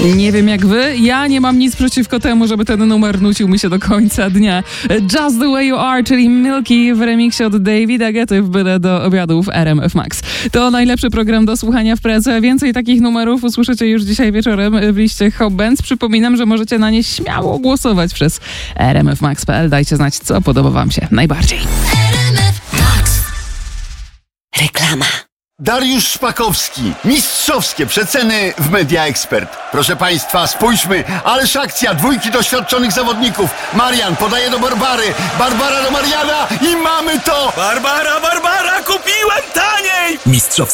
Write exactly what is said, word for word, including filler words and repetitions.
Nie wiem jak wy, ja nie mam nic przeciwko temu, żeby ten numer nucił mi się do końca dnia. Just the way you are, czyli Milky w remiksie od Davida Guetty w byle do obiadów R M F Max. To najlepszy program do słuchania w pracy. Więcej takich numerów usłyszycie już dzisiaj wieczorem w liście Hot Bands. Przypominam, że możecie na nie śmiało głosować przez r m f max kropka p l. Dajcie znać, co podoba wam się najbardziej. Reklama. Dariusz Szpakowski. Mistrzowskie przeceny w Media Expert. Proszę Państwa, spójrzmy. Ależ akcja, dwójki doświadczonych zawodników. Marian podaje do Barbary. Barbara do Mariana i mamy to! Barbara, Barbara, kupiłem taniej! Mistrzowskie